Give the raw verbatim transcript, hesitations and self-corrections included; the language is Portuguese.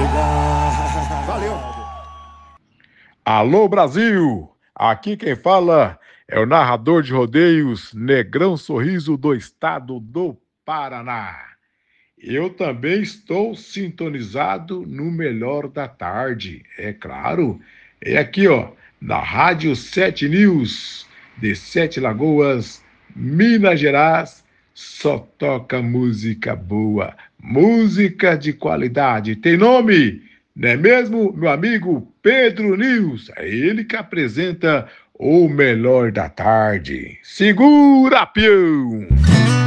Valeu. Alô, Brasil! Aqui quem fala é o narrador de rodeios Negrão Sorriso do estado do Paraná. Eu também estou sintonizado no Melhor da Tarde, é claro. É aqui, ó, na Rádio Sete News, de Sete Lagoas, Minas Gerais. Só toca música boa, música de qualidade. Tem nome, não é mesmo, meu amigo Pedro News? É ele que apresenta o Melhor da Tarde. Segura, peão!